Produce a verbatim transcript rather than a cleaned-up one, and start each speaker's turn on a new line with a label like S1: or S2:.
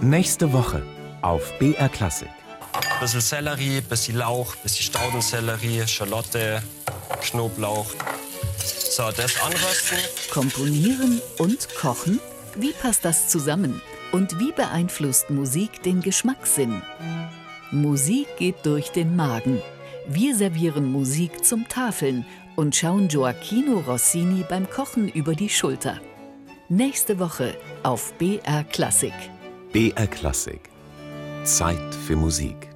S1: Nächste Woche auf B R Klassik.
S2: Bisschen Sellerie, bisschen Lauch, bisschen Staudensellerie, Schalotte, Knoblauch. So, das anrösten.
S3: Komponieren und kochen? Wie passt das zusammen? Und wie beeinflusst Musik den Geschmackssinn? Musik geht durch den Magen. Wir servieren Musik zum Tafeln und schauen Gioachino Rossini beim Kochen über die Schulter. Nächste Woche auf B R Klassik.
S1: B R Klassik. Zeit für Musik.